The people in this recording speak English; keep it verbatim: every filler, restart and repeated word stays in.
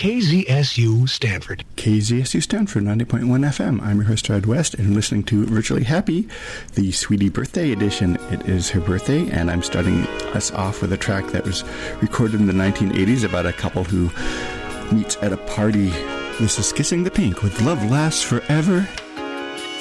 K Z S U Stanford. K Z S U Stanford, ninety point one F M. I'm your host, Ed West, and you're listening to Virtually Happy, the Sweetie Birthday Edition. It is her birthday, and I'm starting us off with a track that was recorded in the nineteen eighties about a couple who meets at a party. This is Kissing the Pink with Love Lasts Forever